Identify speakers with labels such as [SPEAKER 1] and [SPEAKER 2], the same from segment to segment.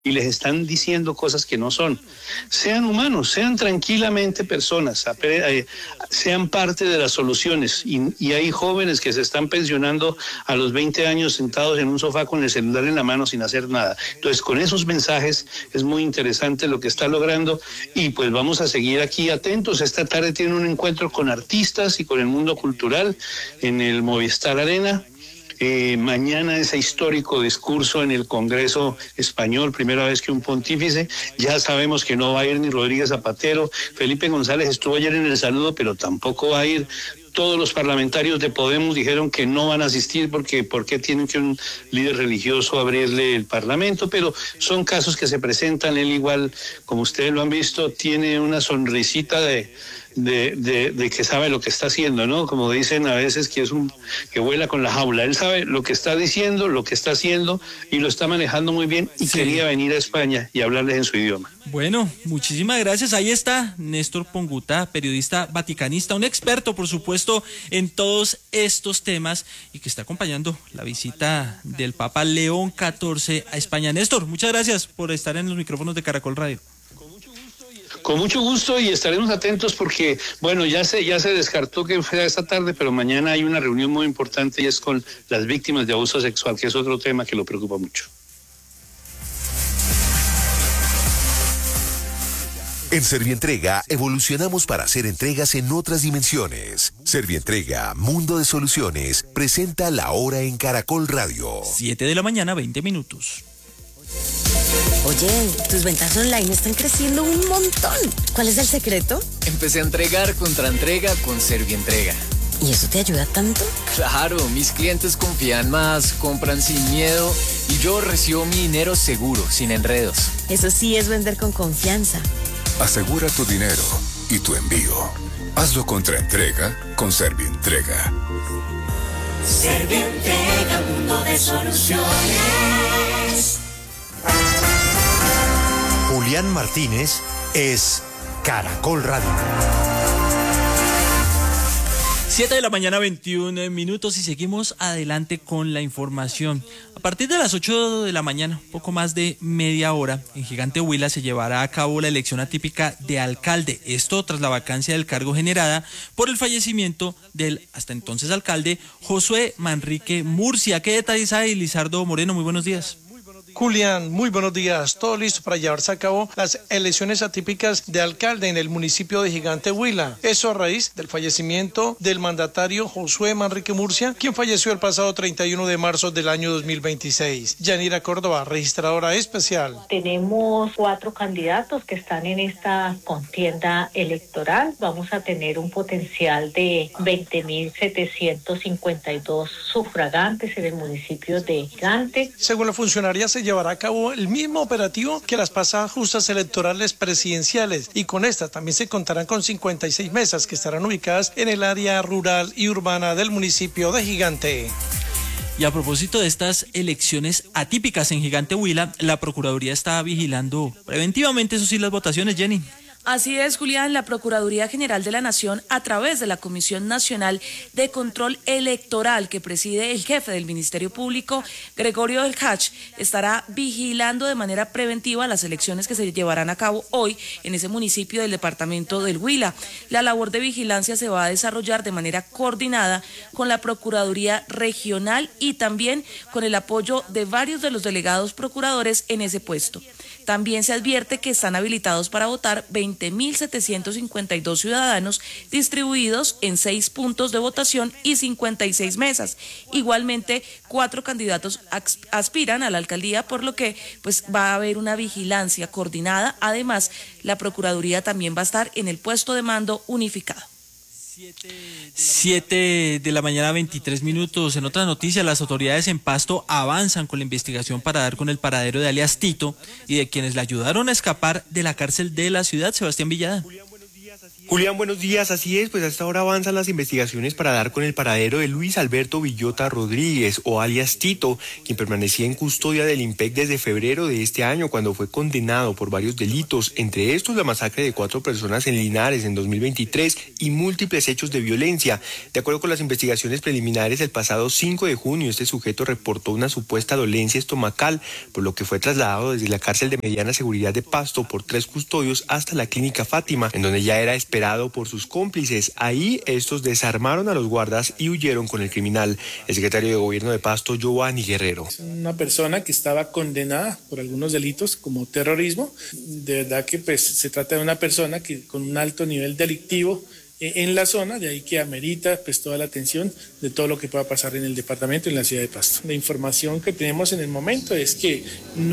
[SPEAKER 1] y les están diciendo cosas que no son. Sean humanos, sean tranquilamente personas, sean parte de las soluciones. Y hay jóvenes que se están pensionando a los 20 años sentados en un sofá con el celular en la mano sin hacer nada. Entonces, con esos mensajes es muy interesante lo que está logrando y pues vamos a seguir aquí atentos. Esta tarde tiene un encuentro con artistas y con el mundo cultural en el Movistar Arena. Mañana ese histórico discurso en el Congreso Español, primera vez que un pontífice, ya sabemos que no va a ir ni Rodríguez Zapatero, Felipe González estuvo ayer en el saludo, pero tampoco va a ir. Todos los parlamentarios de Podemos dijeron que no van a asistir porque tienen que un líder religioso abrirle el parlamento, pero son casos que se presentan. Él igual, como ustedes lo han visto, tiene una sonrisita de que sabe lo que está haciendo, ¿no? Como dicen a veces que vuela con la jaula. Él sabe lo que está diciendo, lo que está haciendo y lo está manejando muy bien y quería venir a España y hablarles en su idioma.
[SPEAKER 2] Bueno, muchísimas gracias. Ahí está Néstor Pongutá, periodista vaticanista, un experto, por supuesto, en todos estos temas y que está acompañando la visita del Papa León XIV a España. Néstor, muchas gracias por estar en los micrófonos de Caracol Radio.
[SPEAKER 1] Con mucho gusto y estaremos atentos porque, bueno, ya se descartó que fuera esta tarde, pero mañana hay una reunión muy importante y es con las víctimas de abuso sexual, que es otro tema que lo preocupa mucho.
[SPEAKER 3] En Servientrega evolucionamos para hacer entregas en otras dimensiones. Servientrega, Mundo de Soluciones, presenta La Hora en Caracol Radio.
[SPEAKER 2] 7 de la mañana, 20 minutos.
[SPEAKER 4] Oye, tus ventas online están creciendo un montón. ¿Cuál es el secreto?
[SPEAKER 5] Empecé a entregar contra entrega con Servientrega.
[SPEAKER 4] ¿Y eso te ayuda tanto?
[SPEAKER 5] Claro, mis clientes confían más, compran sin miedo y yo recibo mi dinero seguro, sin enredos.
[SPEAKER 4] Eso sí es vender con confianza.
[SPEAKER 6] Asegura tu dinero y tu envío. Hazlo contra entrega con Servientrega.
[SPEAKER 7] Servientrega, mundo de soluciones.
[SPEAKER 8] Julián Martínez es Caracol Radio.
[SPEAKER 2] 7 de la mañana, 21 minutos y seguimos adelante con la información. A partir de las 8 de la mañana, poco más de media hora, en Gigante Huila se llevará a cabo la elección atípica de alcalde. Esto tras la vacancia del cargo generada por el fallecimiento del hasta entonces alcalde Josué Manrique Murcia. ¿Qué detalles hay, Lizardo Moreno? Muy buenos días.
[SPEAKER 9] Julián, muy buenos días. Todo listo para llevarse a cabo las elecciones atípicas de alcalde en el municipio de Gigante Huila. Eso a raíz del fallecimiento del mandatario Josué Manrique Murcia, quien falleció el pasado 31 de marzo del año 2026. Yanira Córdoba, registradora especial.
[SPEAKER 10] Tenemos 4 candidatos que están en esta contienda electoral. Vamos a tener un potencial de 20.752 sufragantes en el municipio de Gigante.
[SPEAKER 9] Según la funcionaria, se llevará a cabo el mismo operativo que las pasadas justas electorales presidenciales y con estas también se contarán con 56 mesas que estarán ubicadas en el área rural y urbana del municipio de Gigante.
[SPEAKER 2] Y a propósito de estas elecciones atípicas en Gigante Huila, la Procuraduría está vigilando preventivamente, eso sí, las votaciones, Jenny.
[SPEAKER 11] Así es, Julián, la Procuraduría General de la Nación, a través de la Comisión Nacional de Control Electoral que preside el jefe del Ministerio Público, Gregorio del Hach, estará vigilando de manera preventiva las elecciones que se llevarán a cabo hoy en ese municipio del departamento del Huila. La labor de vigilancia se va a desarrollar de manera coordinada con la Procuraduría Regional y también con el apoyo de varios de los delegados procuradores en ese puesto. También se advierte que están habilitados para votar 20.752 ciudadanos distribuidos en 6 puntos de votación y 56 mesas. Igualmente, 4 candidatos aspiran a la alcaldía, por lo que pues va a haber una vigilancia coordinada. Además, la Procuraduría también va a estar en el puesto de mando unificado.
[SPEAKER 2] 7 de la mañana, 23 minutos. En otras noticias, las autoridades en Pasto avanzan con la investigación para dar con el paradero de alias Tito y de quienes le ayudaron a escapar de la cárcel de la ciudad. Sebastián Villada.
[SPEAKER 12] Julián, buenos días. Así es, pues hasta ahora avanzan las investigaciones para dar con el paradero de Luis Alberto Villota Rodríguez, o alias Tito, quien permanecía en custodia del IMPEC desde febrero de este año, cuando fue condenado por varios delitos, entre estos la masacre de 4 personas en Linares en 2023 y múltiples hechos de violencia. De acuerdo con las investigaciones preliminares, el pasado 5 de junio este sujeto reportó una supuesta dolencia estomacal, por lo que fue trasladado desde la cárcel de mediana seguridad de Pasto por 3 custodios hasta la clínica Fátima, en donde ya era esperado por sus cómplices. Ahí estos desarmaron a los guardas y huyeron con el criminal. El secretario de Gobierno de Pasto, Giovanni Guerrero.
[SPEAKER 13] Una persona que estaba condenada por algunos delitos como terrorismo. De verdad que pues se trata de una persona que con un alto nivel delictivo en la zona, de ahí que amerita pues toda la atención de todo lo que pueda pasar en el departamento, en la ciudad de Pasto. La información que tenemos en el momento es que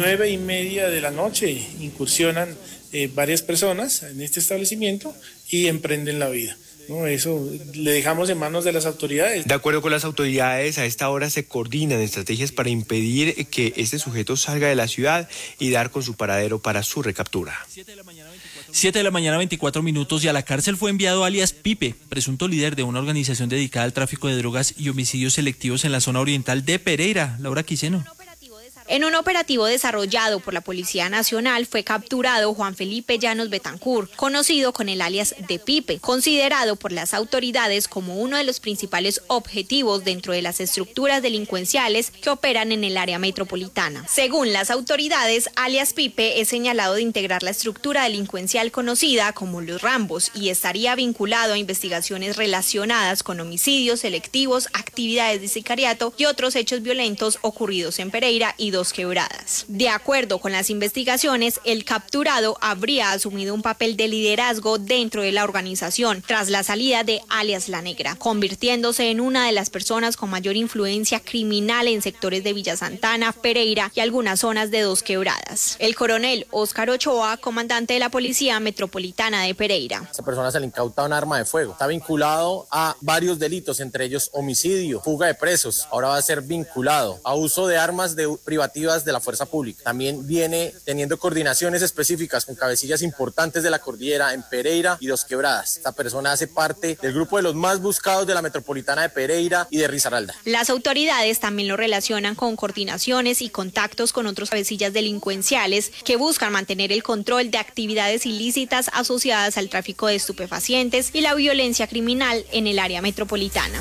[SPEAKER 13] 9:30 de la noche incursionan varias personas en este establecimiento y emprenden la vida. No, eso le dejamos en manos de las autoridades.
[SPEAKER 12] De acuerdo con las autoridades, a esta hora se coordinan estrategias para impedir que este sujeto salga de la ciudad y dar con su paradero para su recaptura.
[SPEAKER 2] 7 de la mañana, 24 minutos, y a la cárcel fue enviado alias Pipe, presunto líder de una organización dedicada al tráfico de drogas y homicidios selectivos en la zona oriental de Pereira. Laura Quiseno.
[SPEAKER 14] En un operativo desarrollado por la Policía Nacional fue capturado Juan Felipe Llanos Betancur, conocido con el alias de Pipe, considerado por las autoridades como uno de los principales objetivos dentro de las estructuras delincuenciales que operan en el área metropolitana. Según las autoridades, alias Pipe es señalado de integrar la estructura delincuencial conocida como Los Rambos y estaría vinculado a investigaciones relacionadas con homicidios selectivos, actividades de sicariato y otros hechos violentos ocurridos en Pereira y Dos Quebradas. De acuerdo con las investigaciones, el capturado habría asumido un papel de liderazgo dentro de la organización tras la salida de alias La Negra, convirtiéndose en una de las personas con mayor influencia criminal en sectores de Villa Santana, Pereira y algunas zonas de Dos Quebradas. El coronel Óscar Ochoa, comandante de la Policía Metropolitana de Pereira.
[SPEAKER 15] A esta persona se le incauta un arma de fuego. Está vinculado a varios delitos, entre ellos homicidio, fuga de presos. Ahora va a ser vinculado a uso de armas privativas de la fuerza pública. También viene teniendo coordinaciones específicas con cabecillas importantes de la cordillera en Pereira y Dos Quebradas. Esta persona hace parte del grupo de los más buscados de la metropolitana de Pereira y de Risaralda.
[SPEAKER 14] Las autoridades también lo relacionan con coordinaciones y contactos con otros cabecillas delincuenciales que buscan mantener el control de actividades ilícitas asociadas al tráfico de estupefacientes y la violencia criminal en el área metropolitana.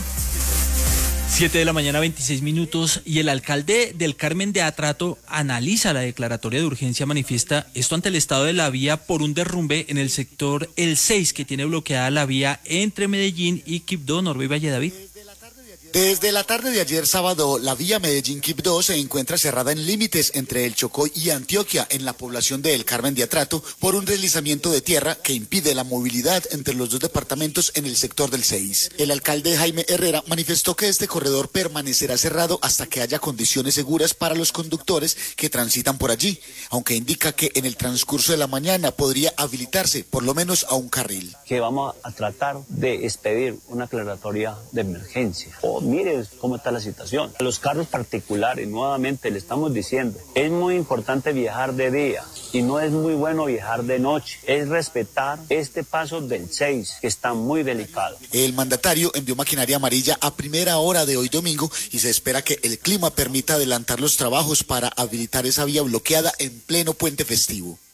[SPEAKER 2] 7 de la mañana, 26 minutos, y el alcalde del Carmen de Atrato analiza la declaratoria de urgencia, manifiesta esto ante el estado de la vía por un derrumbe en el sector El 6, que tiene bloqueada la vía entre Medellín y Quibdó. Norbe Valle David.
[SPEAKER 16] Desde la tarde de ayer sábado, la vía Medellín-Quibdó se encuentra cerrada en límites entre El Chocó y Antioquia, en la población de El Carmen de Atrato, por un deslizamiento de tierra que impide la movilidad entre los dos departamentos en el sector del 6. El alcalde Jaime Herrera manifestó que este corredor permanecerá cerrado hasta que haya condiciones seguras para los conductores que transitan por allí, aunque indica que en el transcurso de la mañana podría habilitarse por lo menos a un carril.
[SPEAKER 17] Que vamos a tratar de expedir una aclaratoria de emergencia. Mire cómo está la situación. A los carros particulares, nuevamente le estamos diciendo, es muy importante viajar de día y no es muy bueno viajar de noche. Es respetar este paso del 6, que está muy delicado.
[SPEAKER 16] El mandatario envió maquinaria amarilla a primera hora de hoy domingo y se espera que el clima permita adelantar los trabajos para habilitar esa vía bloqueada en pleno puente festivo.